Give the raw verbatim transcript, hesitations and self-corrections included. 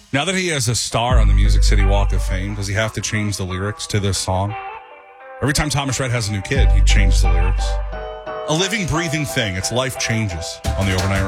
Now that he has a star on the Music City Walk of Fame, does he have to change the lyrics to this song? Every time Thomas Rhett has a new kid, he changes the lyrics. A living, breathing thing. Its life changes on the Overnight